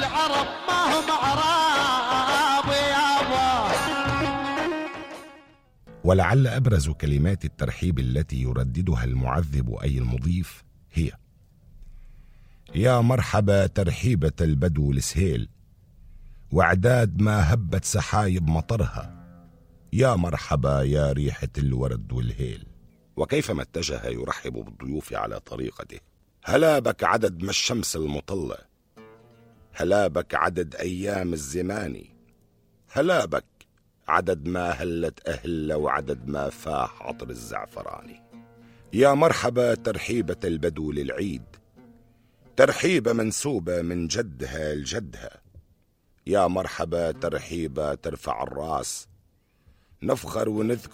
العرب ما هم عرب يابا. ولعل أبرز كلمات الترحيب التي يرددها المعذب أي المضيف هي: يا مرحبا ترحيبة البدو السهيل، وعداد ما هبت سحايب مطرها، يا مرحبا يا ريحة الورد والهيل. وكيفما اتجه يرحب بالضيوف على طريقته: هلا بك عدد ما الشمس المطلة، هلا بك عدد أيام الزمان، هلا بك عدد ما هلت أهل وعدد ما فاح عطر الزعفراني. يا مرحبا ترحيبة البدو للعيد، ترحيبة منسوبة من جدها لجدها، يا مرحبا ترحيبة ترفع الراس، نفخر ونذكر